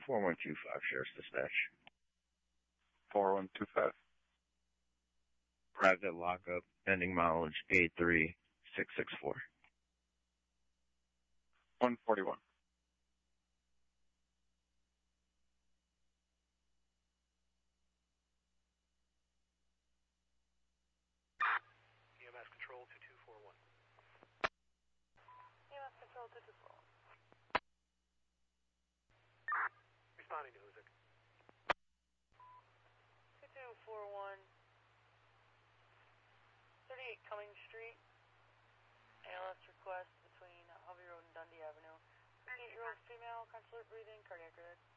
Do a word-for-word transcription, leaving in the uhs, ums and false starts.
four one two five, Sheriff's Dispatch. four one two five. Private lockup, pending mileage eight three six six four. one forty-one. E M S Control two two four one. E M S Control two two four one. Responding to Huzik. two two four one. thirty-eight Cummings Street. A L S request between Hovey Road and Dundee Avenue. thirty-eight-year-old female, consulate breathing, cardiac arrest.